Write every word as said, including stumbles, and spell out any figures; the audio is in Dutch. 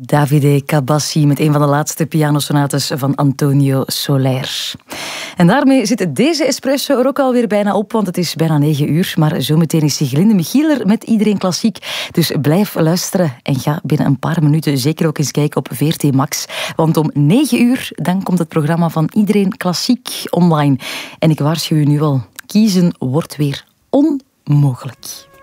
Davide Cabassi met een van de laatste pianosonates van Antonio Soler. En daarmee zit deze espresso er ook alweer bijna op, want het is bijna negen uur. Maar zometeen is Siglinde Michieler met Iedereen Klassiek. Dus blijf luisteren en ga binnen een paar minuten zeker ook eens kijken op V R T Max. Want om negen uur dan komt het programma van Iedereen Klassiek online. En ik waarschuw u nu al, kiezen wordt weer onmogelijk.